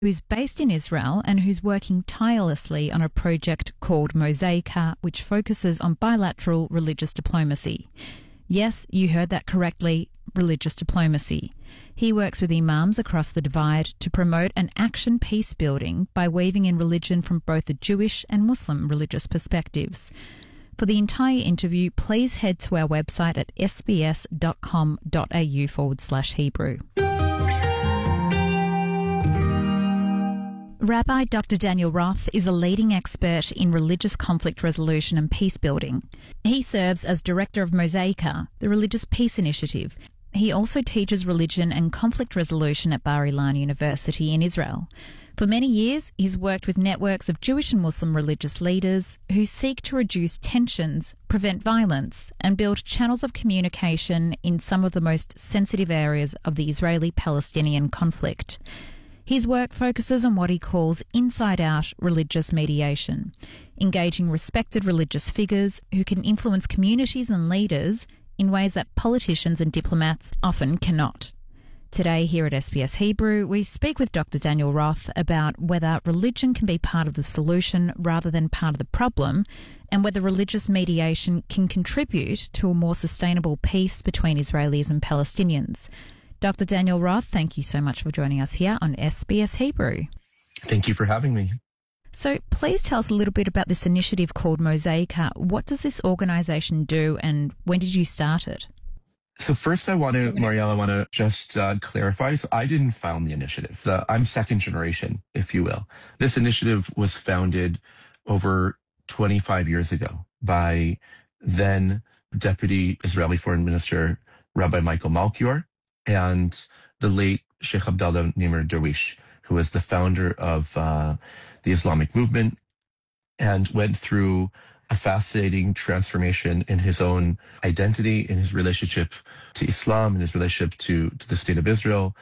who is based in Israel and who's working tirelessly on a project called Mosaica, which focuses on bilateral religious diplomacy. Yes, you heard that correctly, religious diplomacy. He works with imams across the divide to promote an action peace building by weaving in religion from both the Jewish and Muslim religious perspectives. For the entire interview, please head to our website at sbs.com.au/Hebrew. Rabbi Dr. Daniel Roth is a leading expert in religious conflict resolution and peace building. He serves as director of Mosaica, the religious peace initiative. He also teaches religion and conflict resolution at Bar-Ilan University in Israel. For many years, he's worked with networks of Jewish and Muslim religious leaders who seek to reduce tensions, prevent violence, and build channels of communication in some of the most sensitive areas of the Israeli-Palestinian conflict. His work focuses on what he calls inside-out religious mediation, engaging respected religious figures who can influence communities and leaders in ways that politicians and diplomats often cannot. Today here at SBS Hebrew, we speak with Dr. Daniel Roth about whether religion can be part of the solution rather than part of the problem, and whether religious mediation can contribute to a more sustainable peace between Israelis and Palestinians. Dr. Daniel Roth, thank you so much for joining us here on SBS Hebrew. Thank you for having me. So please tell us a little bit about this initiative called Mosaica. What does this organisation do and when did you start it? So first Marielle, I want to just clarify. So I didn't found the initiative. I'm second generation, if you will. This initiative was founded over 25 years ago by then Deputy Israeli Foreign Minister Rabbi Michael Malkior and the late Sheikh Abdallah Nimr Darwish, who was the founder of the Islamic movement and went through a fascinating transformation in his own identity, in his relationship to Islam, in his relationship to the state of Israel.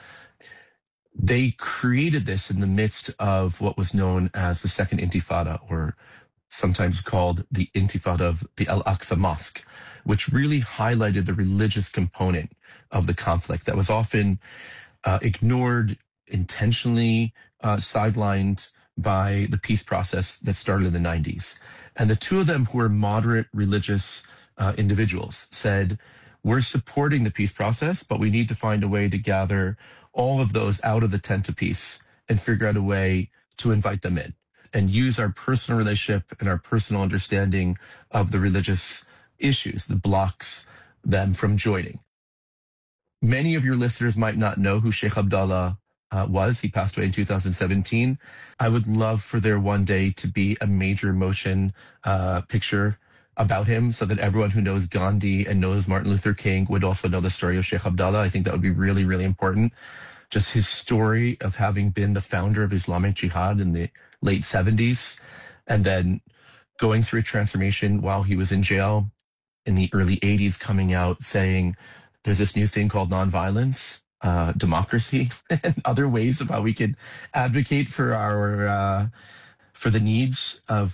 They created this in the midst of what was known as the Second Intifada, or sometimes called the Intifada of the Al-Aqsa Mosque, which really highlighted the religious component of the conflict that was often ignored, intentionally sidelined by the peace process that started in the 90s. And the two of them, who were moderate religious individuals, said, we're supporting the peace process, but we need to find a way to gather all of those out of the tent of peace and figure out a way to invite them in and use our personal relationship and our personal understanding of the religious issues that blocks them from joining. Many of your listeners might not know who Sheikh Abdallah was. He passed away in 2017. I would love for there one day to be a major motion picture about him so that everyone who knows Gandhi and knows Martin Luther King would also know the story of Sheikh Abdallah. I think that would be really, really important. Just his story of having been the founder of Islamic Jihad in the late 70s and then going through a transformation while he was in jail in the early 80s, coming out saying, there's this new thing called nonviolence, democracy, and other ways of how we could advocate for our for the needs of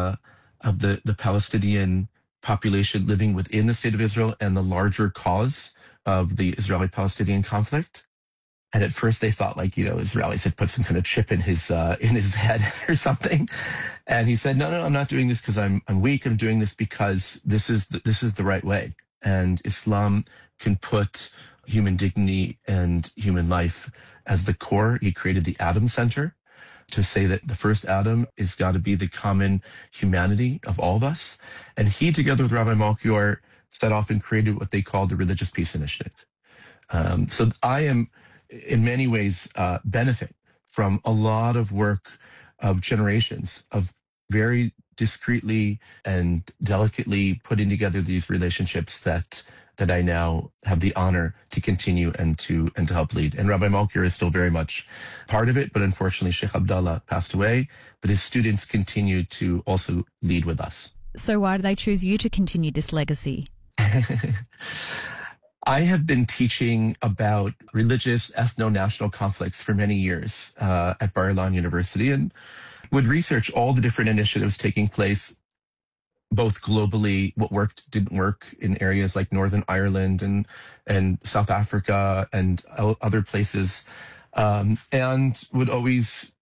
the Palestinian population living within the state of Israel and the larger cause of the Israeli-Palestinian conflict. And at first they thought, Israelis had put some kind of chip in his head or something. And he said, no, I'm not doing this because I'm weak. I'm doing this because this is the right way. And Islam can put human dignity and human life as the core. He created the Adam Center to say that the first Adam is got to be the common humanity of all of us. And he, together with Rabbi Malkior, set off and created what they called the Religious Peace Initiative. So I am, in many ways, benefit from a lot of work of generations of very discreetly and delicately putting together these relationships that I now have the honor to continue and to help lead. And Rabbi Malkior is still very much part of it, but unfortunately Sheikh Abdallah passed away, but his students continue to also lead with us. So why do they choose you to continue this legacy? I have been teaching about religious ethno-national conflicts for many years at Bar-Ilan University and would research all the different initiatives taking place both globally, what worked, didn't work in areas like Northern Ireland and South Africa and other places and would always